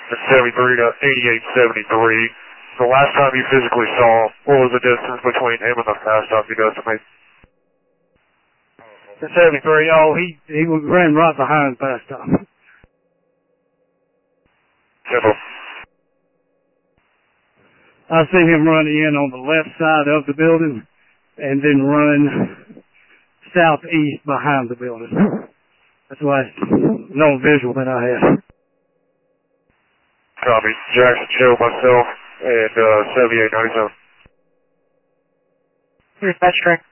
to 73 to 8873. The last time you physically saw, what was the distance between him and the fast stop you'd estimate? The 73, oh, he ran right behind fast stop. Simple. I see him run in on the left side of the building and then run southeast behind the building. That's why no visual that I had. Copy. Jackson Joe, myself, and 7897. Here's Metro.